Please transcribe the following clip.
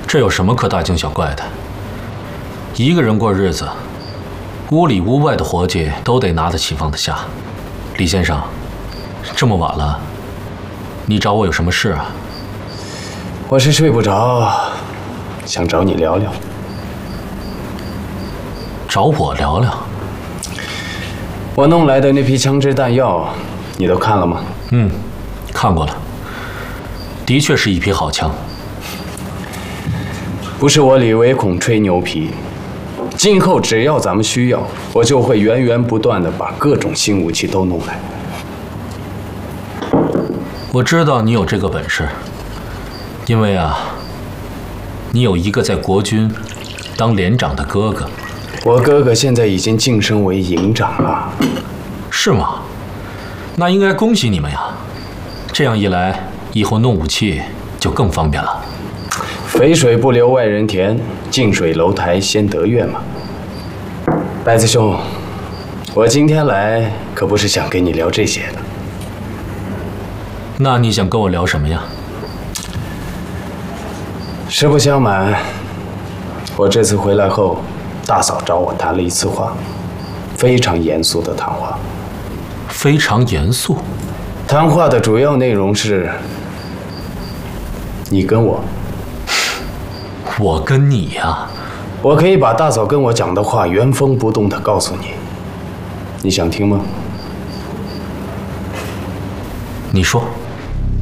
这有什么可大惊小怪的？一个人过日子，屋里屋外的活计都得拿得起放得下。李先生，这么晚了，你找我有什么事啊？ 我是睡不着，想找你聊聊。 找我聊聊？ 我弄来的那批枪支弹药，你都看了吗？ 看过了，的确是一批好枪。 不是我李维孔吹牛皮，今后只要咱们需要，我就会源源不断地把各种新武器都弄来。 我知道你有这个本事，因为你有一个在国军当连长的哥哥。 我哥哥现在已经晋升为营长了。 是吗？那应该恭喜你们呀！这样一来，以后弄武器就更方便了。 肥水不流外人田，近水楼台先得月嘛。白子兄，我今天来可不是想跟你聊这些的。 那你想跟我聊什么呀？ 实不相瞒，我这次回来后，大嫂找我谈了一次话，非常严肃的谈话。 非常严肃。 谈话的主要内容是，你跟我。 我跟你呀？ 我可以把大嫂跟我讲的话原封不动地告诉你，你想听吗？ 你说。